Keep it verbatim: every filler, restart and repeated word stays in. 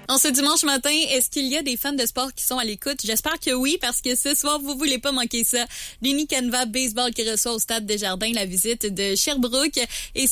En ce dimanche matin, est-ce qu'il y a des fans de sport qui sont à l'écoute? J'espère que oui, parce que ce soir, vous voulez pas manquer ça. L'Unicanva Baseball qui reçoit au Stade Desjardins la visite de Sherbrooke. Et